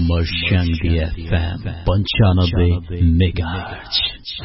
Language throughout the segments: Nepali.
Mershandi FM 95 megahertz.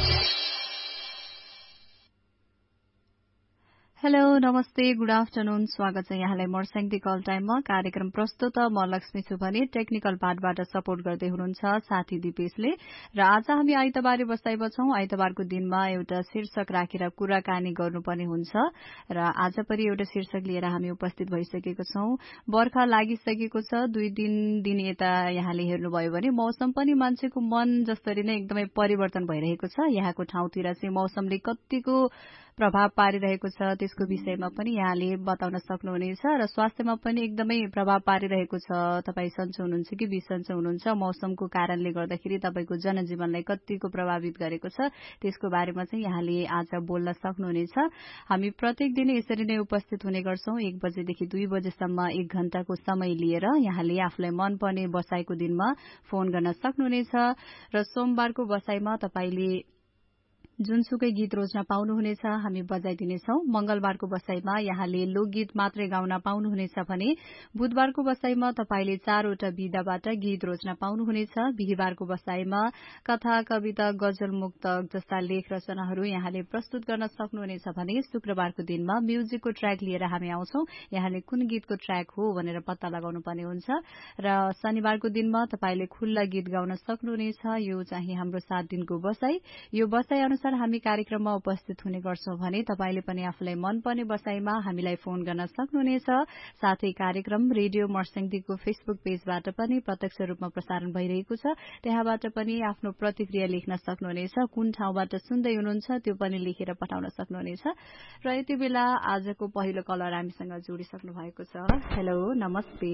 हेलो नमस्ते गुड आफ्टरनुन स्वागत छ यहाँलाई मर्स्याङदी कल टाइममा कार्यक्रम प्रस्तुत म लक्ष्मी छु भने टेक्निकल पार्टबाट सपोर्ट गर्दै हुनुहुन्छ साथी दिपेशले र आज हामी आइतबारे बसाइमा छौं। आइतबारको दिनमा एउटा शीर्षक राखेर कुराकानी गर्नुपर्ने हुन्छ र आज पनि एउटा शीर्षक लिएर हामी उपस्थित भइसकेको छौं। बर्खा लागिसकेको छ, 2-3 दिन यता यहाँले हेर्नुभयो भने मौसम पनि मान्छेको मन जसरी नै एकदमै परिवर्तन भइरहेको छ। यहाँको ठाउँतिर चाहिँ मौसमले कतिको प्रभाव पारिरहेको छ त्यसको विषयमा पनि यहाँले बताउन सक्नुहुनेछ र स्वास्थ्यमा पनि एकदमै प्रभाव पारिरहेको छ। तपाई सन्चो हुनुहुन्छ कि बिसन्चो हुनुहुन्छ, मौसमको कारणले गर्दाखेरि तपाईको जनजीवनलाई कतिको प्रभावित गरेको छ त्यसको बारेमा चाहिँ यहाँले आज बोल्न सक्नुहुनेछ। हामी प्रत्येक दिन यसरी नै उपस्थित हुने गर्छौं। 1 बजेदेखि 2 बजेसम्म 1 घण्टाको समय लिएर यहाँले आफूलाई मनपर्ने बसाईको दिनमा फोन गर्न सक्नुहुनेछ र सोमबारको बसाईमा तपाईले जुनसुकै गीत रोज्न पाउनुहुनेछ, हामी बजाइदिनेछौं। मंगलबारको बसाईमा यहाँले लोकगीत मात्रै गाउन पाउनुहुनेछ भने बुधबारको बसाईमा तपाईले 4 वटा विधाबाट गीत रोज्न पाउनुहुनेछ। बिहीबारको बसाईमा कथा, कविता, गजल, मुक्तक जस्ता लेख रचनाहरू यहाँले प्रस्तुत गर्न सक्नुहुनेछ भने शुक्रबारको दिनमा म्युजिकको ट्र्याक लिएर हामी आउँछौं। यहाँले कुन गीतको ट्र्याक हो भनेर पत्ता लगाउनु पर्ने हुन्छ र शनिबारको दिनमा तपाईले खुल्ला गीत गाउन सक्नुहुनेछ। यो चाहिँ हाम्रो 7 दिनको बसाई। यो बसाई अनुसार हामी कार्यक्रममा उपस्थित हुने गर्छौं भने तपाईले पनि आफूलाई मनपर्ने बसाईमा हामीलाई फोन गर्न सक्नुहुनेछ। साथै कार्यक्रम रेडियो मर्स्याङदीको फेसबुक पेजबाट पनि प्रत्यक्ष रूपमा प्रसारण भइरहेको छ। त्यहाँबाट पनि आफ्नो प्रतिक्रिया लेख्न सक्नुहुनेछ। कुन ठाउँबाट सुन्दै हुनुहुन्छ त्यो पनि लेखेर पठाउन सक्नुहुनेछ। र यति बेला आजको पहिलो कलर हामीसँग जोडिसक्नु भएको छ। हेलो नमस्ते।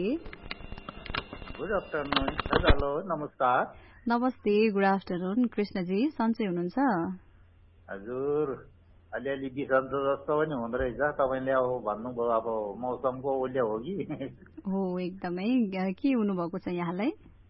Good afternoon. हेलो नमस्कार। नमस्ते गुड आफ्टरनुन। कृष्णजी सन्चै हुनुहुन्छ? हजुर, अलिअलि बिसन्चो जस्तो पनि हुँदो रहेछ। तपाईले अब भन्नुभयो अब मौसमको उल्ले हो कि? हो एकदमै। के हुनुभएको छ यहाँलाई?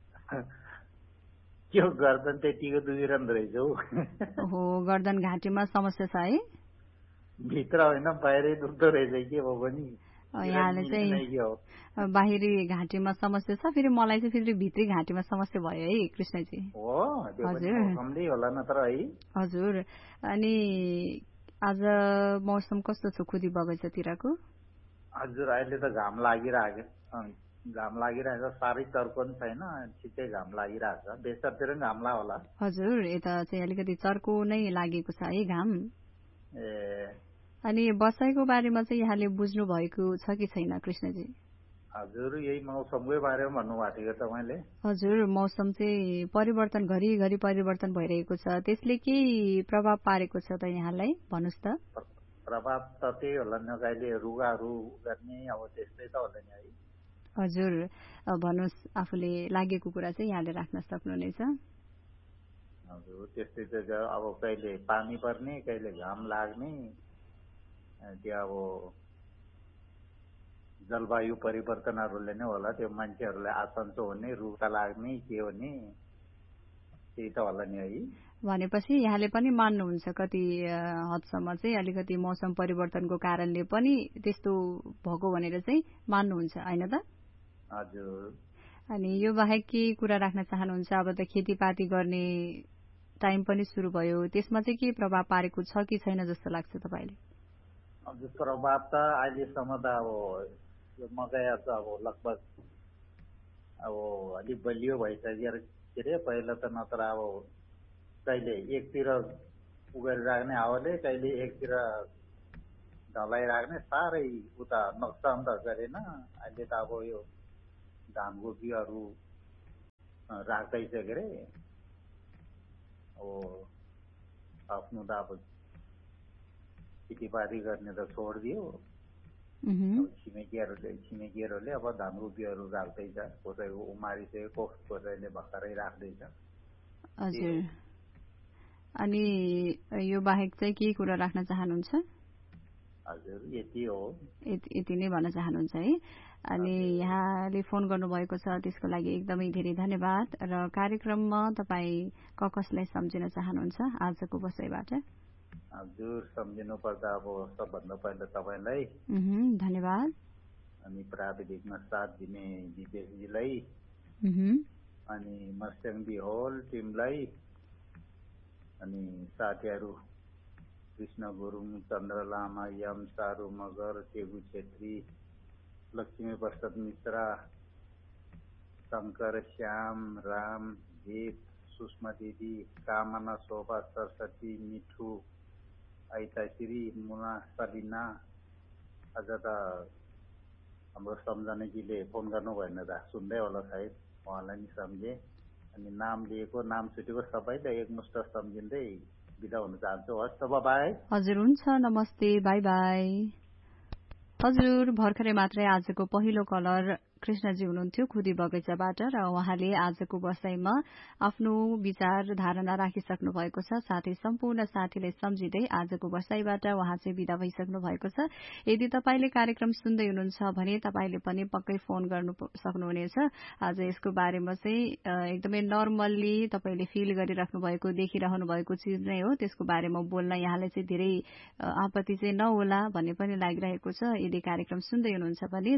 के गर्दन त्यतिको दुखिरहँदो रहेछ हौ। हो, गर्दन घाँटीमा समस्या छ है? भित्र होइन बाहिरै दुख्दो रहेछ के हो पनि। यहाँले चाहिँ बाहिरी घाँटीमा समस्या छ, फेरि मलाई चाहिँ फेरि भित्री घाँटीमा समस्या भयो है कृष्णजी। हो, त्यो पनि मौसमले होला नत्र है। हजुर, अनि आज मौसम कस्तो छ खुदी बगैँचातिरको? हजुर, अहिले त घाम लागिरहेछ। साह्रै चर्को पनि छैन, छिट्टै घाम लागिरहेछ। बेसरतिर पनि घाम होला। हजुर, यता चाहिँ अलिकति चर्को नै लागेको छ है घाम। अनि बसाईको बारेमा चाहिँ यहाँले बुझ्नु भएको छ कि छैन कृष्णजी? हजुर, यही मौसमकै बारेमा भन्नुभएको थियो तपाईले। हजुर, मौसम चाहिँ परिवर्तन घरिघरि परिवर्तन भइरहेको छ, त्यसले के प्रभाव पारेको छ त यहाँलाई भन्नुस् त? प्रभाव त त्यही होला नि, कहिले रुगाहरू गर्ने अब त्यस्तै त होला नि है। हजुर, भन्नुस् आफूले लागेको कुरा चाहिँ यहाँले राख्न सक्नुहुनेछ। हजुर, त्यस्तै त अब कहिले पानी पर्ने, कहिले घाम लाग्ने, त्यो अब जलवायु परिवर्तनहरूले नै होला। त्यो मान्छेहरूलाई आसन्चो हुने, रुगा लाग्ने, के हुने, त्यही त होला नि है। भनेपछि यहाँले पनि मान्नुहुन्छ कति हदसम्म चाहिँ अलिकति मौसम परिवर्तनको कारणले पनि त्यस्तो भएको भनेर चाहिँ मान्नुहुन्छ हैन त? हजुर। अनि यो बाहेक के कुरा राख्न चाहनुहुन्छ? अब त खेतीपाती गर्ने टाइम पनि सुरु भयो, त्यसमा चाहिँ के प्रभाव पारेको छ कि छैन जस्तो लाग्छ तपाईले? हजुर, प्रभाव त अहिलेसम्म त अब यो मकै अब लगभग अब अलिक बलियो भइसक्यो के अरे। पहिला त नत्र अब कहिले एकतिर उगेर राख्ने हावाले, कहिले एकतिर ढलाइ राख्ने, साह्रै उता नोक्सान त गरेन। अहिले त अब यो धानको बिउहरू राख्दैछ के अरे। अब आफ्नो त अब खेतीपाती गर्ने त छोडिदियो। छिमेकीहरूले अब धानको बिउहरू राख्दैछ। कसैको उमारिसक्यो, कसैले भर्खरै राख्दैछ। हजुर, अनि यो बाहेक चाहिँ के कुरा राख्न चाहनुहुन्छ? हजुर, यति हो। यति नै भन्न चाहनुहुन्छ है। अनि यहाँले फोन गर्नुभएको छ त्यसको लागि एकदमै धेरै धन्यवाद। र कार्यक्रममा तपाईँ कसलाई सम्झिन चाहनुहुन्छ आजको बसाइबाट? हजुर, सम्झिनु पर्दा अब सबभन्दा पहिला तपाईलाई धन्यवाद। अनि प्राविधिकमा साथ दिने दिपेशजीलाई अनि मर्स्याङदी होल टिमलाई, अनि साथीहरू कृष्ण गुरुङ, चन्द्र लामा, यम सारू मगर, टेगु छेत्री, लक्ष्मी प्रसाद मिश्रा, शङ्कर, श्याम, राम, गीत, सुषमा दिदी, कामना, शोभा, सरस्वती, मिठु, आइताश्री, मुना, सलिना, अझ त हाम्रो सम्झनाजीले फोन गर्नु भएन त, सुन्दै होला सायद, उहाँलाई नि सम्झे। अनि नाम लिएको नाम छुटेको सबैलाई एकमुष्ट सम्झिँदै बिदा हुन चाहन्छु। हस् त, बाई। हजुर हुन्छ, नमस्ते, बाई बाई। हजुर भर्खरै मात्रै आजको पहिलो कलर कृष्णजी हुनुहुन्थ्यो खुदी बगैँचाबाट र उहाँले आजको बसाइमा आफ्नो विचार धारणा राखिसक्नु भएको छ। साथै सम्पूर्ण साथीलाई सम्झिँदै आजको बसाइबाट उहाँ चाहिँ विदा भइसक्नु भएको छ। यदि तपाईले कार्यक्रम सुन्दै हुनुहुन्छ भने तपाईले पनि पक्कै फोन गर्नु सक्नुहुनेछ। आज यसको बारेमा चाहिँ एकदमै नर्मल्ली तपाईले फिल गरिराख्नु भएको, देखिरहनु भएको चिज नै हो। त्यसको बारेमा बोल्न यहाँलाई चाहिँ धेरै आपत्ति चाहिँ नहोला भन्ने पनि लागिरहेको छ। यदि कार्यक्रम सुन्दै हुनुहुन्छ भने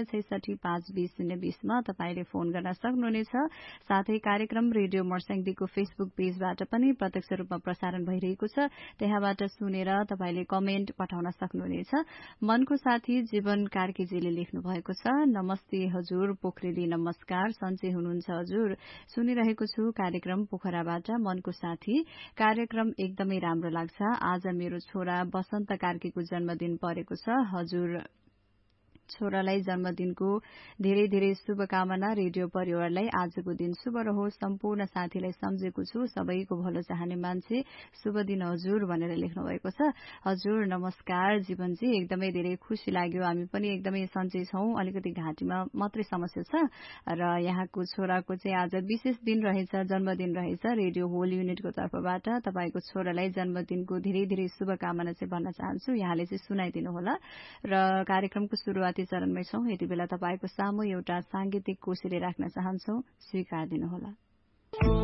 0665020 मा तपाईले फोन गर्न सक्नुहुनेछ। साथै कार्यक्रम रेडियो मर्स्याङदीको फेसबुक पेजबाट पनि प्रत्यक्ष रूपमा प्रसारण भइरहेको छ। त्यहाँबाट सुनेर तपाईले कमेन्ट पठाउन सक्नुहुनेछ। मनको साथी जीवन कार्कीजीले लेख्नु भएको छ, नमस्ते हजुर पोखरेली, नमस्कार, सन्चै हुनुहुन्छ हजुर? सुनिरहेको छु कार्यक्रम पोखराबाट। मनको साथी कार्यक्रम एकदमै राम्रो लाग्छ। आज मेरो छोरा बसन्त कार्कीको जन्मदिन परेको छ। हजुर छोरालाई जन्मदिनको धेरै धेरै शुभकामना। रेडियो परिवारलाई आजको दिन शुभ रहोस्। सम्पूर्ण साथीलाई सम्झेको छु, सबैको भलो चाहने मान्छे, शुभ दिन हजुर भनेर लेख्नु भएको छ। हजुर नमस्कार जीवनजी, एकदमै धेरै खुसी लाग्यो। हामी पनि एकदमै सन्चै छौं। अलिकति घाँटीमा मात्रै समस्या छ र यहाँको छोराको चाहिँ आज विशेष दिन रहेछ, जन्मदिन रहेछ। रेडियो होल युनिटको तर्फबाट तपाईको छोरालाई जन्मदिनको धेरै धेरै शुभकामना चाहिँ भन्न चाहन्छु। यहाँले चाहिँ सुनाइदिनु होला। र कार्यक्रमको सुरुवात चरणमै छौं। यति बेला तपाईको सामु एउटा सांगीतिक कोसेली राख्न चाहन्छौ, स्वीकार दिनुहोला।